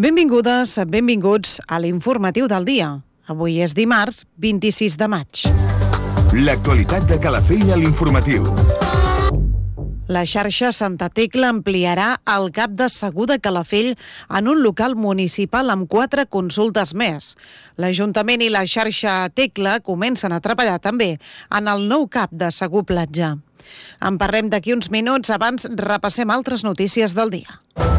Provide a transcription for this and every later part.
Benvingudes, benvinguts a l'informatiu del dia. Avui és dimarts, 26 de maig. L'actualitat de Calafell a l'informatiu. La xarxa Santa Tecla ampliarà el CAP de Segur de Calafell en un local municipal amb 4 consultes més. L'Ajuntament i la xarxa Tecla comencen a treballar també en el nou CAP de Segur Platja. En parlem d'aquí uns minuts, abans repassem altres notícies del dia.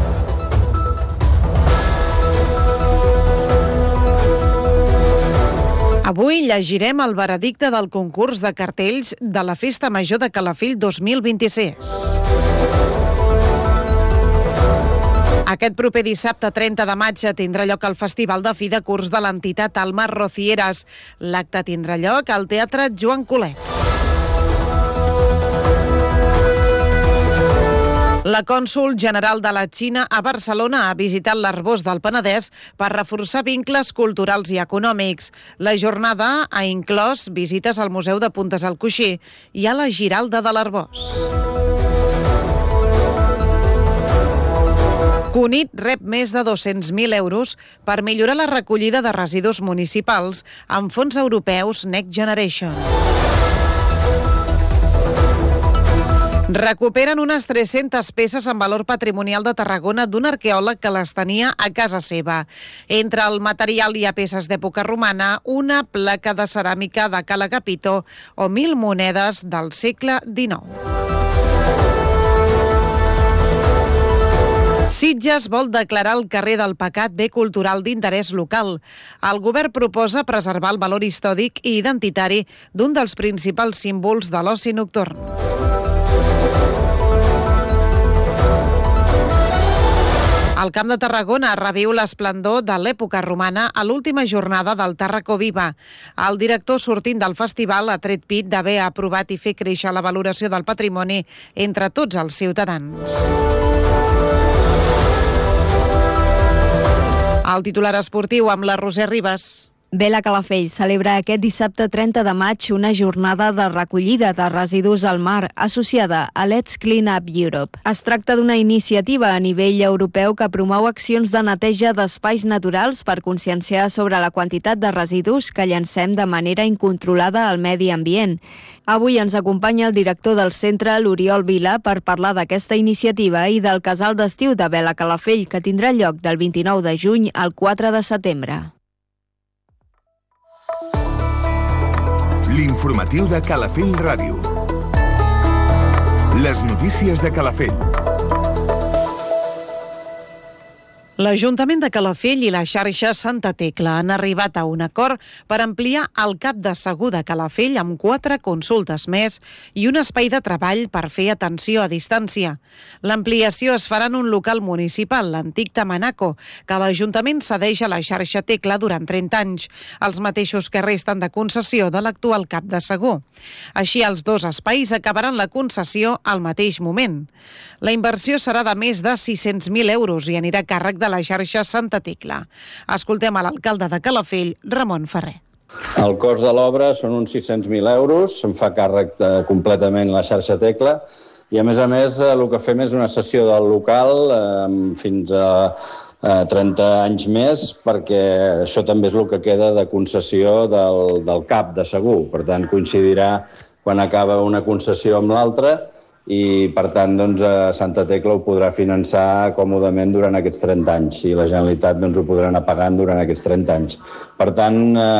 Avui llegirem el veredicte del concurs de cartells de la Festa Major de Calafell 2026. Aquest proper dissabte 30 de maig tindrà lloc el Festival de Fi de Curs de l'entitat Almas Rocieres. L'acte tindrà lloc al Teatre Joan Colet. La cònsol general de la Xina a Barcelona ha visitat l'Arboç del Penedès per reforçar vincles culturals i econòmics. La jornada ha inclòs visites al Museu de Puntes al Coixí i a la Giralda de l'Arboç. Cunit rep més de 200.000 euros per millorar la recollida de residus municipals amb fons europeus Next Generation. Recuperen unes 300 peces en valor patrimonial de Tarragona d'un arqueòleg que les tenia a casa seva. Entre el material hi ha peces d'època romana, una placa de ceràmica de Cala Capito o 1.000 monedes del segle XIX. Sitges vol declarar el carrer del Pecat bé cultural d'interès local. El govern proposa preservar el valor històric i identitari d'un dels principals símbols de l'oci nocturn. El Camp de Tarragona reviu l'esplendor de l'època romana a l'última jornada del Tàrraco Viva. El director sortint del festival ha tret pit d'haver aprovat i fer créixer la valoració del patrimoni entre tots els ciutadans. El titular esportiu amb la Roser Ribas. Vela Calafell celebra aquest dissabte 30 de maig una jornada de recollida de residus al mar associada a Let's Clean Up Europe. Es tracta d'una iniciativa a nivell europeu que promou accions de neteja d'espais naturals per conscienciar sobre la quantitat de residus que llancem de manera incontrolada al medi ambient. Avui ens acompanya el director del centre, l'Oriol Vila, per parlar d'aquesta iniciativa i del casal d'estiu de Vela Calafell, que tindrà lloc del 29 de juny al 4 de setembre. L'informatiu de Calafell Ràdio. Les notícies de Calafell. L'Ajuntament de Calafell i la xarxa Santa Tecla han arribat a un acord per ampliar el CAP de Segur de Calafell amb 4 consultes més i un espai de treball per fer atenció a distància. L'ampliació es farà en un local municipal, l'antic Tamanaco, que l'Ajuntament cedeix a la xarxa Tecla durant 30 anys, els mateixos que resten de concessió de l'actual CAP de Segur. Així, els 2 espais acabaran la concessió al mateix moment. La inversió serà de més de 600.000 euros i anirà a càrrec de la xarxa Santa Tecla. Escoltem a l'alcalde de Calafell, Ramon Ferrer. El cost de l'obra són uns 600.000 euros, se'n fa càrrec completament la xarxa Tecla i a més el que fem és una cessió del local fins a 30 anys més perquè això també és el que queda de concessió del CAP de Segur. Per tant, coincidirà quan acaba una concessió amb l'altra i, per tant, Santa Tecla ho podrà finançar còmodament durant aquests 30 anys i la Generalitat ho podrà anar pagant durant aquests 30 anys. Per tant,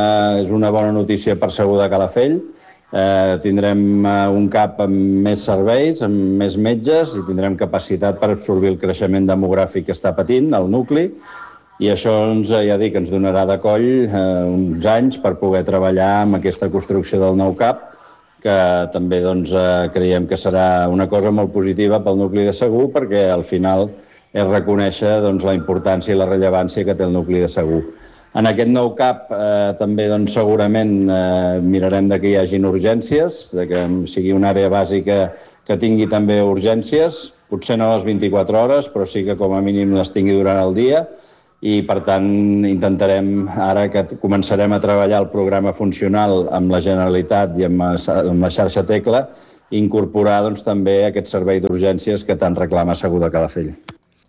és una bona notícia per Segur de Calafell. Tindrem un CAP amb més serveis, amb més metges i tindrem capacitat per absorbir el creixement demogràfic que està patint el nucli i això ens donarà de coll uns anys per poder treballar amb aquesta construcció del nou CAP que també creiem que serà una cosa molt positiva pel nucli de Segur perquè al final és reconèixer la importància i la rellevància que té el nucli de Segur. En aquest nou CAP també segurament mirarem que hi hagin urgències, que sigui una àrea bàsica que tingui també urgències, potser no les 24 hores, però sí que com a mínim les tingui durant el dia i, per tant, intentarem, ara que començarem a treballar el programa funcional amb la Generalitat i amb la xarxa Tecla, incorporar també aquest servei d'urgències que tant reclama Segur de Calafell.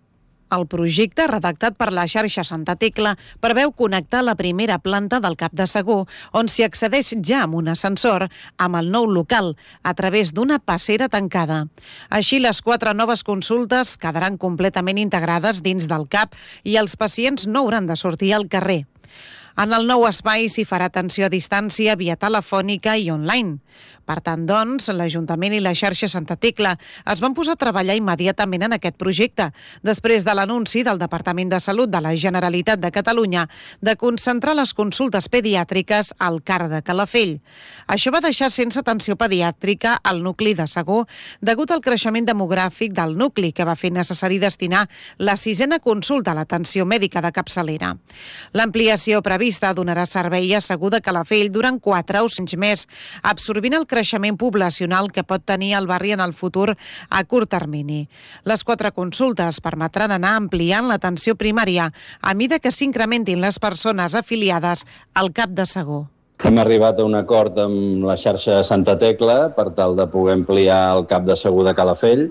El projecte, redactat per la xarxa Santa Tecla, preveu connectar la primera planta del Cap de Segur, on s'hi accedeix ja amb un ascensor, amb el nou local, a través d'una passera tancada. Així, les 4 noves consultes quedaran completament integrades dins del CAP i els pacients no hauran de sortir al carrer. En el nou espai s'hi farà atenció a distància via telefònica i online. Per tant, doncs, l'Ajuntament i la xarxa Santa Tecla es van posar a treballar immediatament en aquest projecte, després de l'anunci del Departament de Salut de la Generalitat de Catalunya de concentrar les consultes pediàtriques al CAR de Calafell. Això va deixar sense atenció pediàtrica al nucli de Segur, degut al creixement demogràfic del nucli, que va fer necessari destinar la 6a consulta a l'atenció mèdica de capçalera. L'ampliació prevista donarà servei a Segur de Calafell durant 4 o 5 més, absorbint el creixement poblacional que pot tenir el barri en el futur a curt termini. Les 4 consultes permetran anar ampliant l'atenció primària a mida que s'incrementin les persones afiliades al CAP de Segur. Hem arribat a un acord amb la xarxa Santa Tecla per tal de poder ampliar el CAP de Segur de Calafell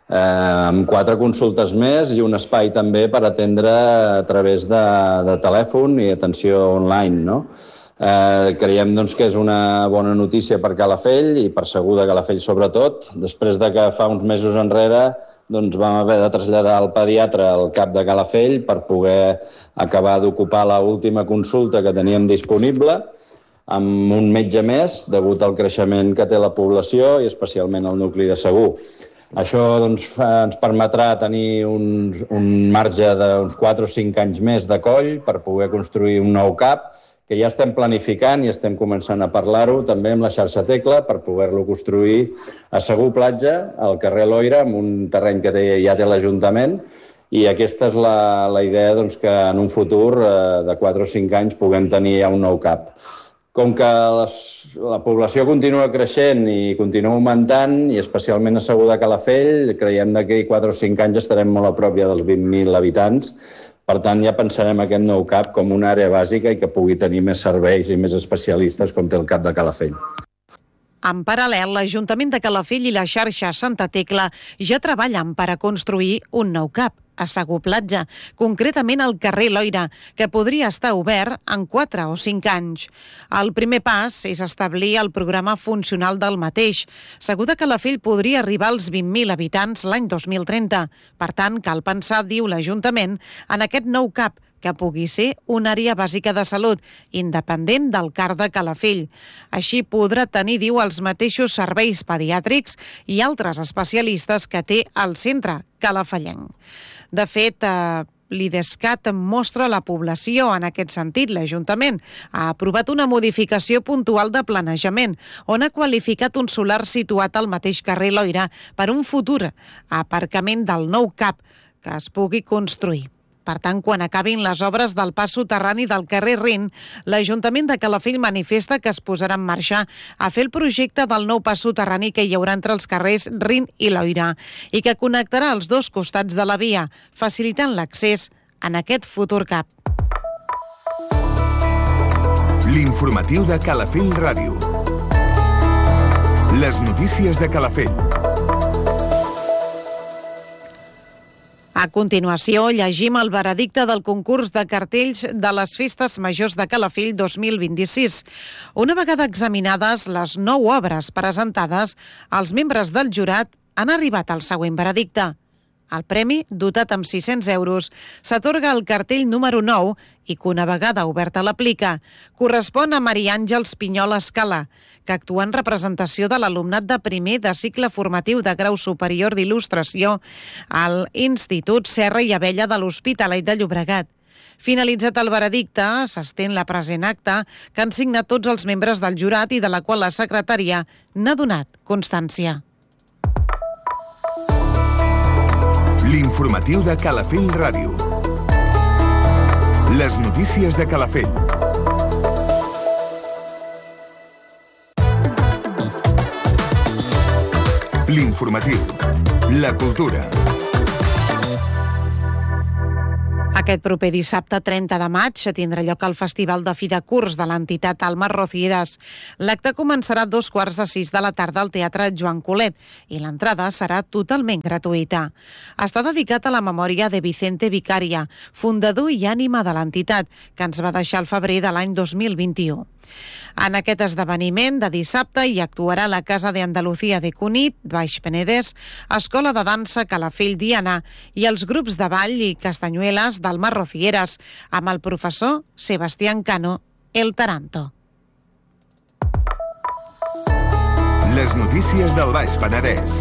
amb 4 consultes més i un espai també per atendre a través de telèfon i atenció online, no? Creiem doncs, que és una bona notícia per Calafell i per Segur de Calafell sobretot, després de que fa uns mesos enrere doncs, vam haver de traslladar el pediatre al CAP de Calafell per poder acabar d'ocupar l'última consulta que teníem disponible amb un metge més, degut al creixement que té la població i especialment el nucli de Segur. Això doncs, ens permetrà tenir un marge d'uns 4 o 5 anys més de coll per poder construir un nou CAP, que ja estem planificant i estem començant a parlar-ho també amb la xarxa Tecla per poder-lo construir a Segur Platja, al carrer Loira, amb un terreny que ja té l'Ajuntament, i aquesta és la idea doncs, que en un futur de 4 o 5 anys puguem tenir ja un nou CAP. Com que la població continua creixent i continua augmentant, i especialment a Segur de Calafell, creiem que d'aquí 4 o 5 anys estarem molt a prop ja dels 20.000 habitants. Per tant, ja pensarem aquest nou CAP com una àrea bàsica i que pugui tenir més serveis i més especialistes com té el CAP de Calafell. En paral·lel, l'Ajuntament de Calafell i la xarxa Santa Tecla ja treballen per a construir un nou CAP a Segur Platja, concretament al carrer Loira, que podria estar obert en 4 o 5 anys. El primer pas és establir el programa funcional del mateix. Segur de Calafell podria arribar als 20.000 habitants l'any 2030. Per tant, cal pensar, diu l'Ajuntament, en aquest nou CAP, que pugui ser una àrea bàsica de salut, independent del CAR de Calafell. Així podrà tenir, diu, els mateixos serveis pediàtrics i altres especialistes que té el centre calafellenc. De fet, l'IDESCAT mostra la població en aquest sentit. L'Ajuntament ha aprovat una modificació puntual de planejament, on ha qualificat un solar situat al mateix carrer Loira per un futur aparcament del nou CAP que es pugui construir. Per tant, quan acabin les obres del pas soterrani del carrer Rin, l'Ajuntament de Calafell manifesta que es posarà en marxa a fer el projecte del nou pas soterrani que hi haurà entre els carrers Rin i Loira i que connectarà els dos costats de la via, facilitant l'accés en aquest futur CAP. L'informatiu de Calafell Ràdio. Les notícies de Calafell. A continuació, llegim el veredicte del concurs de cartells de les Festes Majors de Calafell 2026. Una vegada examinades les 9 obres presentades, els membres del jurat han arribat al següent veredicte. El premi, dotat amb 600 euros, s'atorga al cartell número 9 i que una vegada oberta l'aplica, correspon a Maria Àngels Pinyol Escala, que actua en representació de l'alumnat de primer de cicle formatiu de grau superior d'il·lustració al Institut Serra i Abella de l'Hospitalet de Llobregat. Finalitzat el veredicte, s'estén la present acta que han signat tots els membres del jurat i de la qual la secretària n'ha donat constància. L'informatiu de Calafell Ràdio. Les notícies de Calafell. L'informatiu. La cultura. Aquest proper dissabte 30 de maig tindrà lloc el Festival de Fi de Curs de l'entitat Almas Rocieras. L'acte començarà a 5:45 de la tarda al Teatre Joan Colet i l'entrada serà totalment gratuïta. Està dedicat a la memòria de Vicente Vicaria, fundador i ànima de l'entitat, que ens va deixar al febrer de l'any 2021. En aquest esdeveniment de dissabte hi actuarà la Casa de Andalucía de Cunit, Baix Penedès, Escola de Dansa Calafell Diana i els grups de ball i castanyueles d'Almas Rocieras, amb el professor Sebastián Cano, el Taranto. Les notícies del Baix Penedès.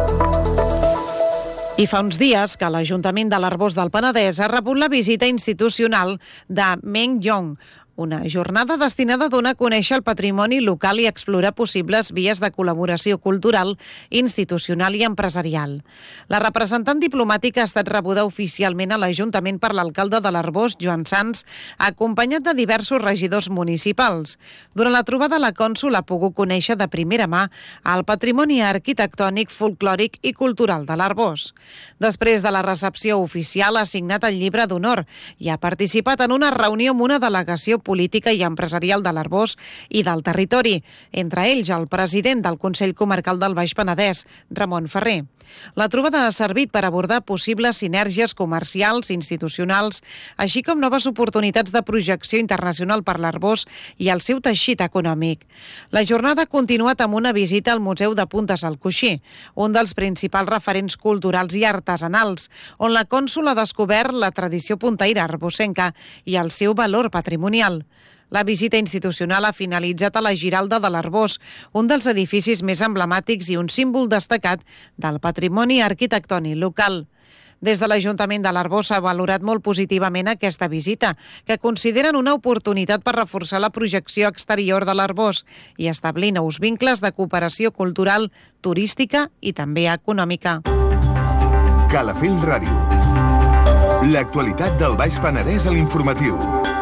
I fa uns dies que l'Ajuntament de l'Arboç del Penedès ha rebut la visita institucional de Meng Yong, una jornada destinada a donar a conèixer el patrimoni local i explorar possibles vies de col·laboració cultural, institucional i empresarial. La representant diplomàtica ha estat rebuda oficialment a l'Ajuntament per l'alcalde de l'Arboç, Joan Sans, acompanyat de diversos regidors municipals. Durant la trobada, la cònsol ha pogut conèixer de primera mà el patrimoni arquitectònic, folclòric i cultural de l'Arboç. Després de la recepció oficial, ha signat el llibre d'honor i ha participat en una reunió amb una delegació política i empresarial de l'Arboç i del territori, entre ells el president del Consell Comarcal del Baix Penedès, Ramon Ferrer. La trobada ha servit per abordar possibles sinergies comercials, institucionals, així com noves oportunitats de projecció internacional per l'Arboç i el seu teixit econòmic. La jornada ha continuat amb una visita al Museu de Puntes al Coixí, un dels principals referents culturals i artesanals, on la cònsol ha descobert la tradició puntaire arbocenca i el seu valor patrimonial. La visita institucional ha finalitzat a la Giralda de l'Arboç, un dels edificis més emblemàtics i un símbol destacat del patrimoni arquitectònic local. Des de l'Ajuntament de l'Arboç s'ha valorat molt positivament aquesta visita, que consideren una oportunitat per reforçar la projecció exterior de l'Arboç i establir nous vincles de cooperació cultural, turística i també econòmica. Calafell Ràdio. L'actualitat del Baix Penedès a l'informatiu.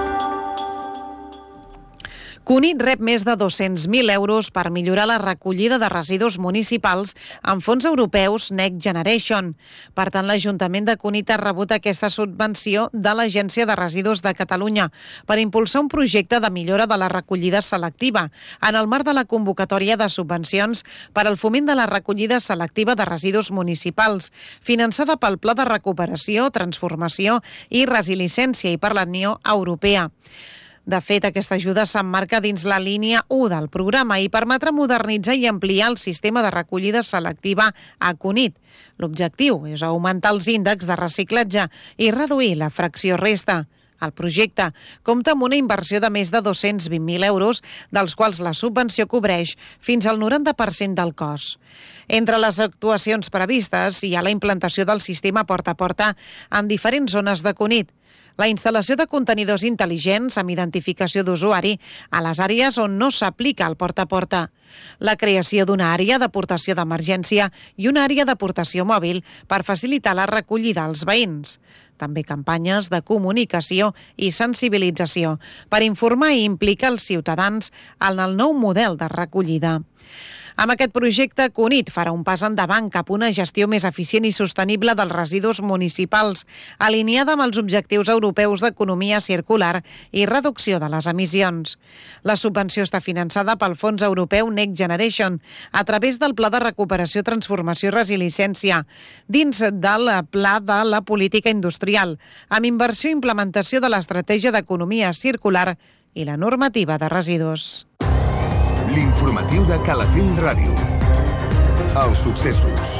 Cunit rep més de 200.000 euros per millorar la recollida de residus municipals amb fons europeus Next Generation. Per tant, l'Ajuntament de Cunit ha rebut aquesta subvenció de l'Agència de Residus de Catalunya per impulsar un projecte de millora de la recollida selectiva en el marc de la convocatòria de subvencions per al foment de la recollida selectiva de residus municipals, finançada pel Pla de Recuperació, Transformació i Resiliència i per la Unió Europea. De fet, aquesta ajuda s'emmarca dins la línia 1 del programa i permetrà modernitzar i ampliar el sistema de recollida selectiva a Cunit. L'objectiu és augmentar els índexs de reciclatge i reduir la fracció resta. El projecte compta amb una inversió de més de 220.000 euros, dels quals la subvenció cobreix fins al 90% del cost. Entre les actuacions previstes hi ha la implantació del sistema porta a porta en diferents zones de Cunit, la instal·lació de contenidors intel·ligents amb identificació d'usuari a les àrees on no s'aplica el porta a porta, la creació d'una àrea d'aportació d'emergència i una àrea d'aportació mòbil per facilitar la recollida als veïns. També campanyes de comunicació i sensibilització per informar i implicar els ciutadans en el nou model de recollida. Amb aquest projecte, Cunit farà un pas endavant cap a una gestió més eficient i sostenible dels residus municipals, alineada amb els objectius europeus d'economia circular i reducció de les emissions. La subvenció està finançada pel Fons Europeu Next Generation a través del Pla de Recuperació, Transformació i Resiliència, dins del Pla de la Política Industrial, amb inversió i implementació de l'Estratègia d'Economia Circular i la normativa de residus. L'informatiu de Calafell Ràdio. Els successos.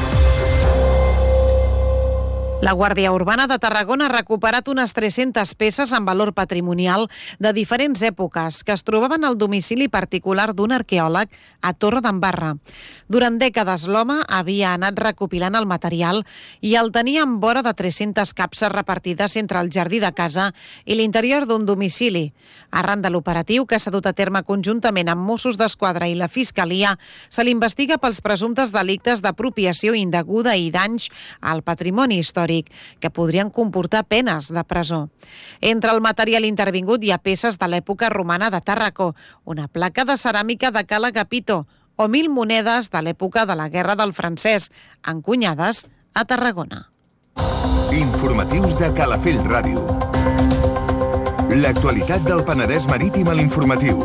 La Guàrdia Urbana de Tarragona ha recuperat unes 300 peces amb valor patrimonial de diferents èpoques que es trobaven al domicili particular d'un arqueòleg a Torredembarra. Durant dècades l'home havia anat recopilant el material i el tenia en vora de 300 capses repartides entre el jardí de casa i l'interior d'un domicili. Arran de l'operatiu, que s'ha dut a terme conjuntament amb Mossos d'Esquadra i la Fiscalia, se l'investiga pels presumptes delictes d'apropiació indeguda i danys al patrimoni històric, que podrien comportar penes de presó. Entre el material intervingut hi ha peces de l'època romana de Tàrraco, una placa de ceràmica de Cala Gapito o 1.000 monedes de l'època de la Guerra del Francès, encunyades a Tarragona. Informatius de Calafell Ràdio. L'actualitat del Penedès Marítim a l'informatiu.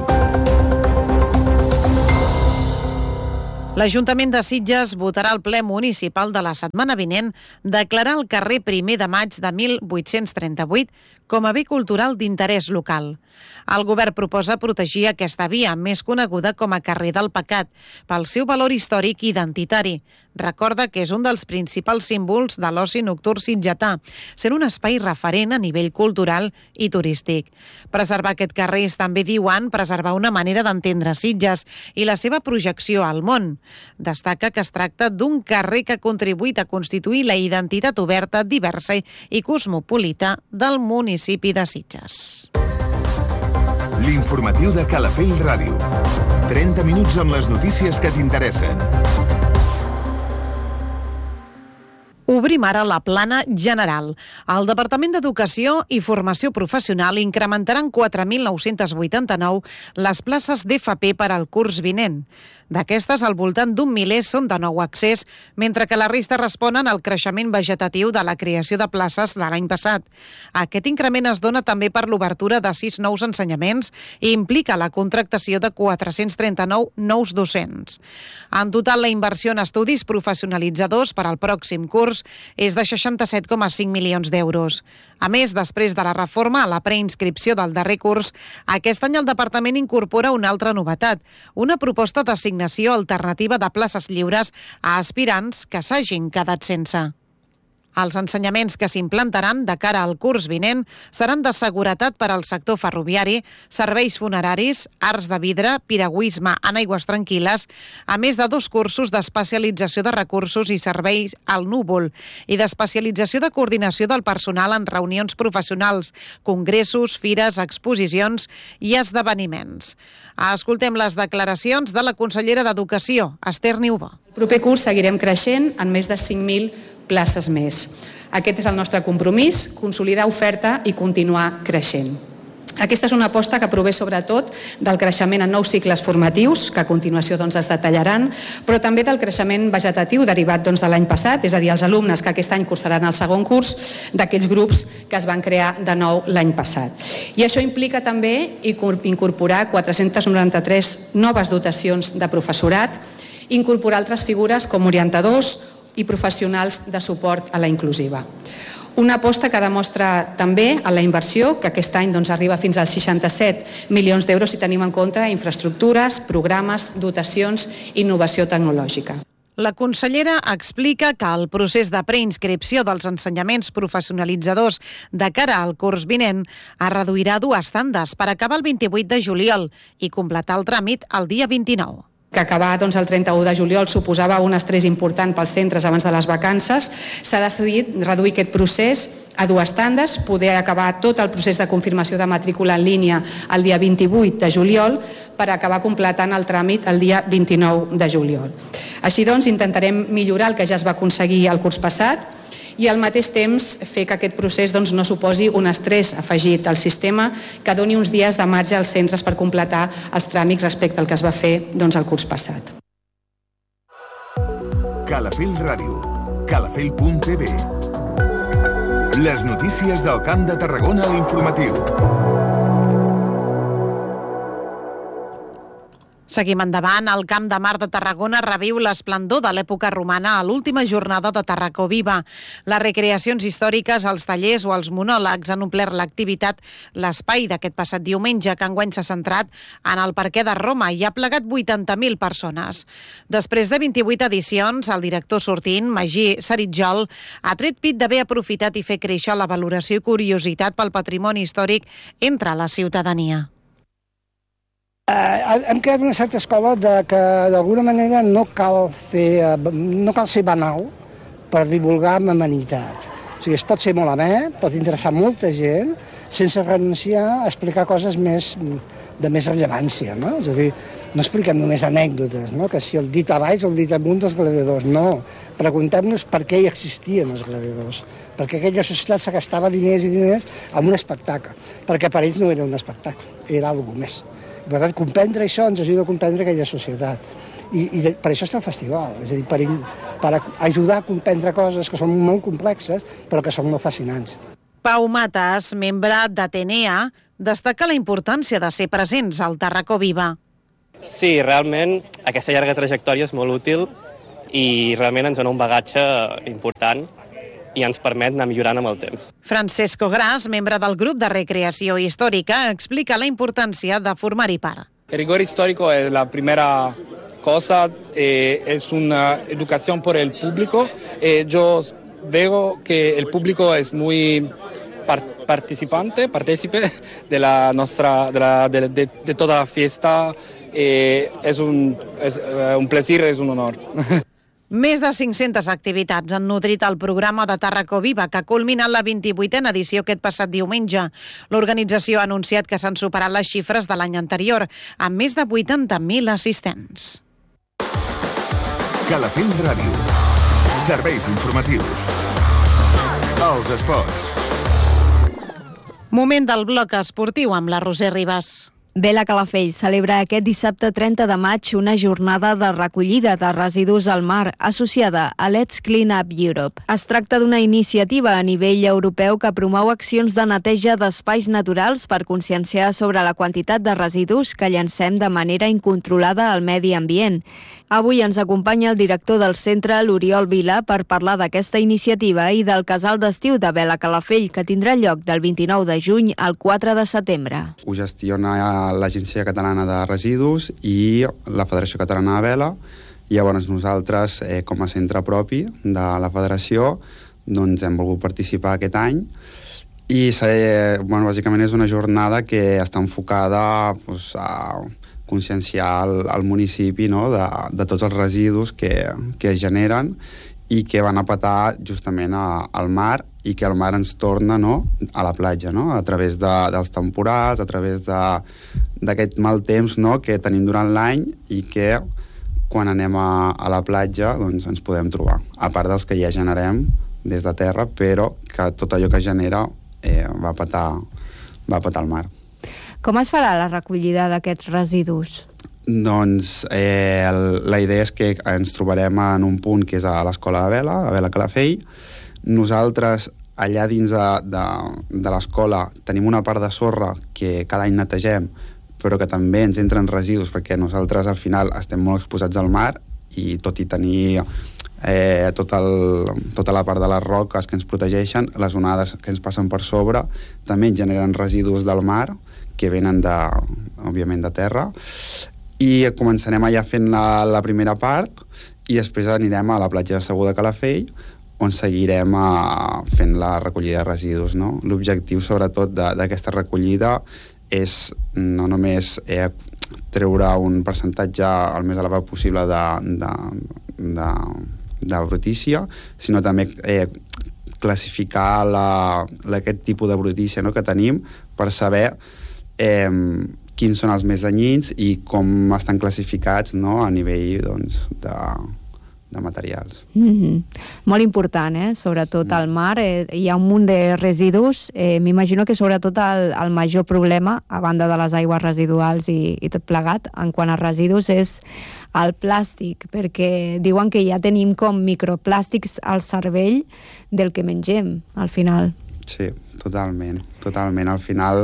L'Ajuntament de Sitges votarà al ple municipal de la setmana vinent declarar el carrer 1 de maig de 1838 com a bé cultural d'interès local. El govern proposa protegir aquesta via, més coneguda com a carrer del Pecat, pel seu valor històric i identitari. Recorda que és un dels principals símbols de l'oci nocturn sitgetà, sent un espai referent a nivell cultural i turístic. Preservar aquest carrer és també, diuen, preservar una manera d'entendre Sitges i la seva projecció al món. Destaca que es tracta d'un carrer que ha contribuït a constituir la identitat oberta, diversa i cosmopolita del municipi de Sitges. L'informatiu de Calafell Ràdio. 30 minuts amb les notícies que t'interessen. Obrim ara la plana general. El Departament d'Educació i Formació Professional incrementaran 4.989 les places d'FP per al curs vinent. D'aquestes, al voltant d'un miler són de nou accés, mentre que la resta responen al creixement vegetatiu de la creació de places de l'any passat. Aquest increment es dona també per l'obertura de 6 nous ensenyaments i implica la contractació de 439 nous docents. En total, la inversió en estudis professionalitzadors per al pròxim curs és de 67,5 milions d'euros. A més, després de la reforma a la preinscripció del darrer curs, aquest any el departament incorpora una altra novetat, una proposta d'assignació alternativa de places lliures a aspirants que s'hagin quedat sense. Els ensenyaments que s'implantaran de cara al curs vinent seran de seguretat per al sector ferroviari, serveis funeraris, arts de vidre, piragüisme en aigües tranquil·les, a més de 2 cursos d'especialització de recursos i serveis al núvol i d'especialització de coordinació del personal en reunions professionals, congressos, fires, exposicions i esdeveniments. Escoltem les declaracions de la consellera d'Educació, Esther Niubó. El proper curs seguirem creixent en més de 5.000 places més. Aquest és el nostre compromís, consolidar oferta i continuar creixent. Aquesta és una aposta que prové sobretot del creixement en nous cicles formatius, que a continuació es detallaran, però també del creixement vegetatiu derivat de l'any passat, és a dir, els alumnes que aquest any cursaran el segon curs d'aquells grups que es van crear de nou l'any passat. I això implica també incorporar 493 noves dotacions de professorat, incorporar altres figures com orientadors i professionals de suport a la inclusiva. Una aposta que demostra també en la inversió, que aquest any arriba fins als 67 milions d'euros si tenim en compte infraestructures, programes, dotacions i innovació tecnològica. La consellera explica que el procés de preinscripció dels ensenyaments professionalitzadors de cara al curs vinent es reduirà a 2 tandes per acabar el 28 de juliol i completar el tràmit el dia 29. Que acabar el 31 de juliol suposava un estrès important pels centres abans de les vacances, s'ha decidit reduir aquest procés a 2 tandes, poder acabar tot el procés de confirmació de matrícula en línia el dia 28 de juliol per acabar completant el tràmit el dia 29 de juliol. Així doncs, intentarem millorar el que ja es va aconseguir el curs passat i al mateix temps fer que aquest procés no suposi un estrès afegit al sistema que doni uns dies de marge als centres per completar els tràmits respecte al que es va fer el curs passat. Calafell Ràdio, calafell.tv. Les notícies del Camp de Tarragona a l'informatiu. Seguim endavant. El Camp de Mar de Tarragona reviu l'esplendor de l'època romana a l'última jornada de Tarracó Viva. Les recreacions històriques, els tallers o els monòlegs han omplert l'activitat. L'espai d'aquest passat diumenge, que enguany s'ha centrat en el Parquet de Roma i ha plegat 80.000 persones. Després de 28 edicions, el director sortint, Magí Saritjol, ha tret pit d'haver aprofitat i fer créixer la valoració i curiositat pel patrimoni històric entre la ciutadania. Hem creat una certa escola que d'alguna manera no cal ser banal per divulgar amb amenitat. O sigui, es pot ser molt amè, pot interessar molta gent, sense renunciar a explicar coses de més rellevància, no? És a dir, no expliquem només anècdotes, no? Que si el dit a baix o el dit amunt dels gladiadors, no. Preguntem-nos per què hi existien els gladiadors, perquè aquella societat se gastava diners i diners en un espectacle, perquè per ells no era un espectacle, era alguna cosa més. Per tant, comprendre això ens ajuda a comprendre aquella societat. I per això està el festival, és a dir, per ajudar a comprendre coses que són molt complexes, però que són molt fascinants. Pau Matas, membre d'Atenea, destaca la importància de ser presents al Tarracó Viva. Sí, realment aquesta llarga trajectòria és molt útil i realment ens dona un bagatge important i ens permet anar millorant amb el temps. Francesco Gras, membre del grup de recreació històrica, explica la importància de formar-hi part. El rigor histórico es la primera cosa, es una educación por el público. Yo veo que el público es muy partícipe de la nuestra, de toda la fiesta. Es un placer, es un honor. Més de 500 activitats han nodrit el programa de Tarracó Viva, que ha culminat la 28a edició aquest passat diumenge. L'organització ha anunciat que s'han superat les xifres de l'any anterior, amb més de 80.000 assistents. Calafell Ràdio. Serveis informatius. Els esports. Moment del bloc esportiu amb la Roser Ribas. Vela Calafell celebra aquest dissabte 30 de maig una jornada de recollida de residus al mar associada a Let's Clean Up Europe. Es tracta d'una iniciativa a nivell europeu que promou accions de neteja d'espais naturals per conscienciar sobre la quantitat de residus que llancem de manera incontrolada al medi ambient. Avui ens acompanya el director del centre, l'Oriol Vila, per parlar d'aquesta iniciativa i del casal d'estiu de Vela Calafell, que tindrà lloc del 29 de juny al 4 de setembre. Ho gestiona l'Agència Catalana de Residus i la Federació Catalana de Vela. Llavors nosaltres, com a centre propi de la federació, doncs hem volgut participar aquest any i bàsicament és una jornada que està enfocada a conscienciar el municipi, no?, de tots els residus que es generen i que van a petar justament al mar i que el mar ens torna, no?, a la platja, no?, a través dels temporals, a través d'aquest mal temps, no?, que tenim durant l'any i que quan anem a la platja doncs ens podem trobar, a part dels que ja generem des de terra, però que tot allò que genera va petar al mar. Com es farà la recollida d'aquests residus? Doncs la idea és que ens trobarem en un punt que és a l'Escola de Vela, a Vela Calafell. Nosaltres, allà dins de l'escola, tenim una part de sorra que cada any netegem, però que també ens entren residus, perquè nosaltres al final estem molt exposats al mar i tot i tenir tota la part de les roques que ens protegeixen, les onades que ens passen per sobre també generen residus del mar que venen òbviament de terra, i començarem allà fent la primera part i després anirem a la platja de Segur de Calafell, on seguirem fent la recollida de residus, no? L'objectiu sobretot d'aquesta recollida és no només treure un percentatge el més elevat possible de brutícia, sinó també classificar aquest tipus de brutícia, no?, que tenim, per saber quins són els més danyins i com estan classificats, no?, a nivell de materials. Molt important, sobretot al mar. Hi ha un munt de residus. M'imagino que sobretot el major problema, a banda de les aigües residuals i tot plegat, en quant a residus, és el plàstic, perquè diuen que ja tenim com microplàstics al cervell del que mengem, al final. Sí, totalment. Al final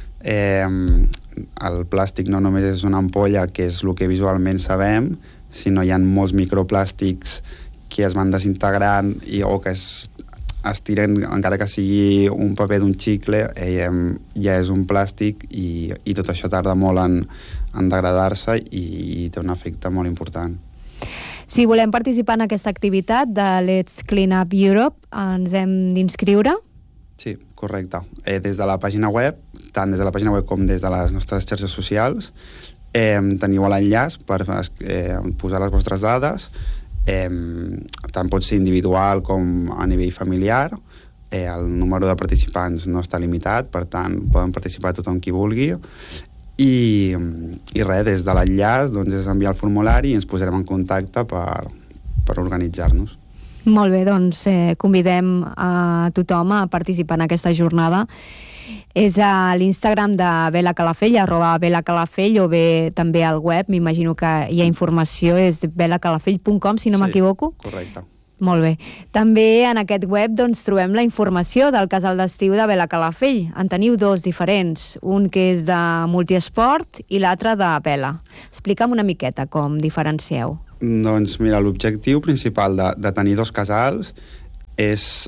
el plàstic no només és una ampolla, que és el que visualment sabem, sinó hi ha molts microplàstics que es van desintegrant o que es tiren, encara que sigui un paper d'un xicle, ja és un plàstic i tot això tarda molt en degradar-se i té un efecte molt important. Si volem participar en aquesta activitat de Let's Clean Up Europe, ens hem d'inscriure? Sí, correcte. Des de la pàgina web, tant des de la pàgina web com des de les nostres xarxes socials, teniu l'enllaç per posar les vostres dades. Tant pot ser individual com a nivell familiar. El número de participants no està limitat, per tant, poden participar tothom qui vulgui. I res, des de l'enllaç doncs, és enviar el formulari i ens posarem en contacte per organitzar-nos. Molt bé, doncs convidem a tothom a participar en aquesta jornada. És a l'Instagram de Vela Calafell, @VelaCalafell, o bé també al web, m'imagino que hi ha informació, és velacalafell.com, si no m'equivoco. Correcte. Molt bé. També en aquest web doncs, trobem la informació del casal d'estiu de Vela Calafell. En teniu dos diferents, un que és de multiesport i l'altre de vela. Explica'm una miqueta com diferencieu. Doncs mira, l'objectiu principal de tenir dos casals és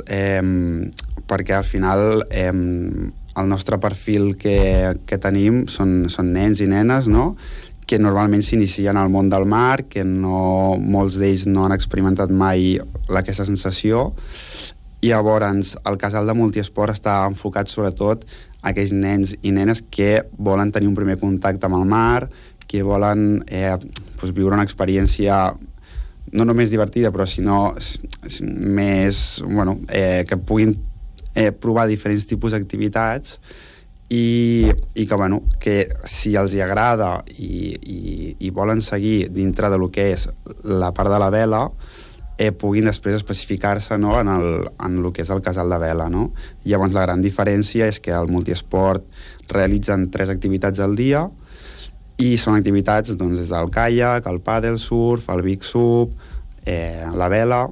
perquè al final el nostre perfil que tenim són nens i nenes, no?, que normalment s'inicien al món del mar, que molts d'ells no han experimentat mai aquesta sensació, i llavors el casal de multiesport està enfocat sobretot a aquells nens i nenes que volen tenir un primer contacte amb el mar, que volen viure una experiència no només divertida, però sinó més, que puguin provar diferents tipus d'activitats i que si els hi agrada i volen seguir dintre de lo que és la part de la vela, puguin després especificar-se, no?, en el que és el casal de vela, no? Llavors la gran diferència és que al multiesport realitzen 3 activitats al dia i són activitats doncs, des del caiac, el pàdel, surf, el big sub, la vela,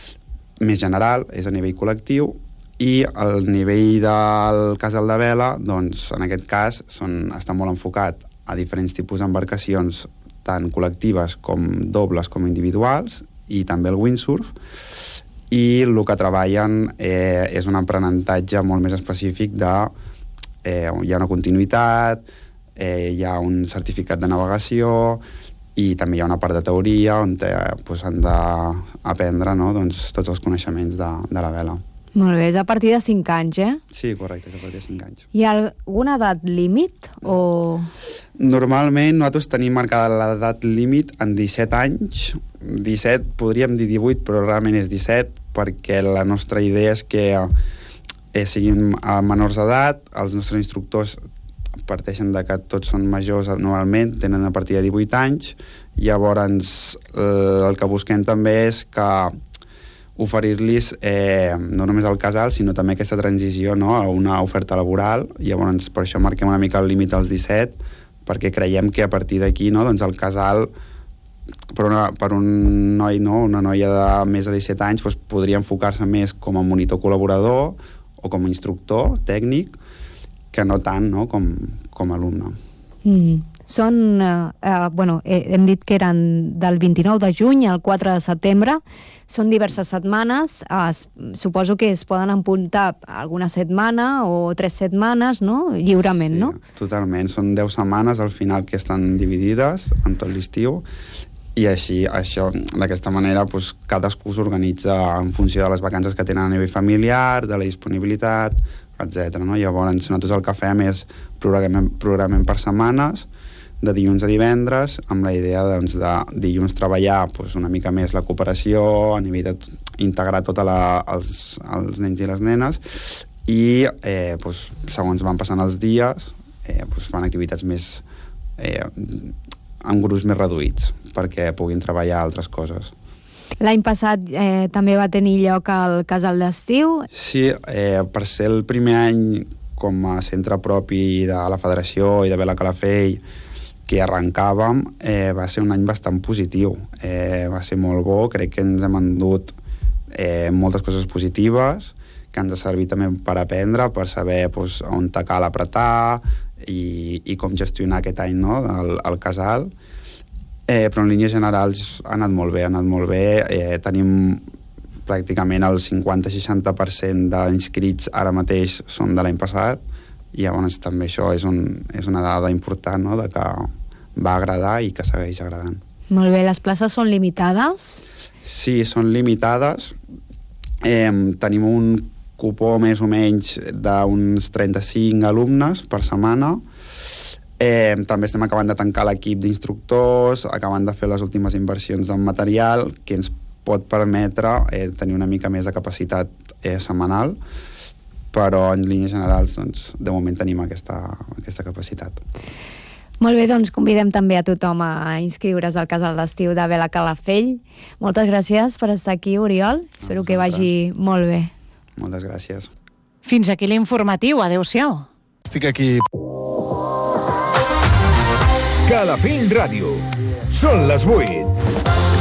més general, és a nivell col·lectiu, i el nivell del casal de vela, doncs, en aquest cas, està molt enfocat a diferents tipus d'embarcacions, tant col·lectives com dobles com individuals, i també el windsurf, i el que treballen és un aprenentatge molt més específic hi ha una continuïtat, hi ha un certificat de navegació i també hi ha una part de teoria on han d'aprendre, no?, doncs, tots els coneixements de la vela. Molt bé, és a partir de 5 anys, eh? Sí, correcte, és a partir de 5 anys. Hi ha alguna edat límit o...? Normalment nosaltres tenim marcada l'edat límit en 17 anys. 17, podríem dir 18, però realment és 17, perquè la nostra idea és que siguin menors d'edat. Els nostres instructors parteixen de que tots són majors normalment, tenen a partir de 18 anys. Llavors, el que busquem també és que oferir-los no només el casal, sinó també aquesta transició, no?, a una oferta laboral. Llavors, per això marquem una mica el límit als 17, perquè creiem que a partir d'aquí, no?, doncs el casal, per un noi, no?, una noia de més de 17 anys, doncs podria enfocar-se més com a monitor col·laborador o com a instructor tècnic, que no tant, no?, com a alumne. Són, hem dit que eren del 29 de juny al 4 de setembre, són diverses setmanes, suposo que es poden apuntar alguna setmana o 3 setmanes, no?, lliurement, sí, no? Totalment, són 10 setmanes al final que estan dividides en tot l'estiu, i d'aquesta manera doncs, cadascú s'organitza en funció de les vacances que tenen a nivell familiar, de la disponibilitat, etc. No? Llavors nosaltres el que fem és programem per setmanes, de dilluns a divendres, amb la idea doncs, de dilluns treballar doncs, una mica més la cooperació, a nivell d'integrar tots els nens i les nenes, i doncs, segons van passant els dies doncs, fan activitats més en grups més reduïts perquè puguin treballar altres coses. L'any passat també va tenir lloc al casal d'estiu. Sí, per ser el primer any com a centre propi de la Federació i de Vela Calafell que arrencàvem, va ser un any bastant positiu. Va ser molt bo, crec que ens hem endut moltes coses positives, que ens ha servit també per aprendre, per saber doncs, on te cal apretar i com gestionar aquest any, no?, el casal. Però en línies generals ha anat molt bé, tenim pràcticament el 50-60% d'inscrits ara mateix són de l'any passat, i llavors també això és una dada important, no?, de que va agradar i que segueix agradant. Molt bé, les places són limitades? Sí, són limitades. Tenim un cupó més o menys d'uns 35 alumnes per setmana. També estem acabant de tancar l'equip d'instructors, acabant de fer les últimes inversions en material que ens pot permetre tenir una mica més de capacitat setmanal, però en línies generals doncs, de moment tenim aquesta capacitat. Molt bé, doncs convidem també a tothom a inscriure's al casal d'estiu de Vela Calafell. Moltes gràcies per estar aquí, Oriol. Espero que vagi molt bé. Moltes gràcies. Fins aquí l'informatiu. Adéu-siau. Estic aquí. Calafell Ràdio. Són les 8.